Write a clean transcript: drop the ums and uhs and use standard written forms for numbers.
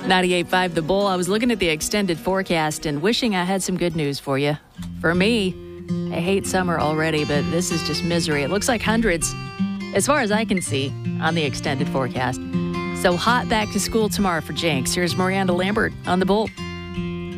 98.5 The Bull. I was looking at the extended forecast and wishing I had some good news for you. For me, I hate summer already, but this is just misery. It looks like hundreds, as far as I can see, on the extended forecast. So hot back to school tomorrow for Jenks. Here's Miranda Lambert on The Bull.